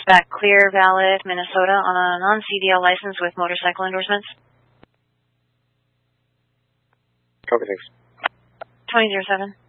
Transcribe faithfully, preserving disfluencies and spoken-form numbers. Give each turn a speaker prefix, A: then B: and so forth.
A: back Clear Valid, Minnesota on a non-C D L license with motorcycle endorsements.
B: Copy, thanks.
A: twenty oh seven.